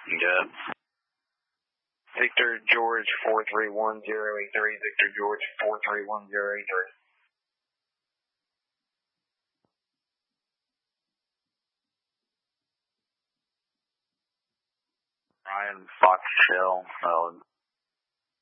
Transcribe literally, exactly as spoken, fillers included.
Good. Victor George four three one zero eight three, Victor George four three one zero eight three. Ryan Fox Shell, uh,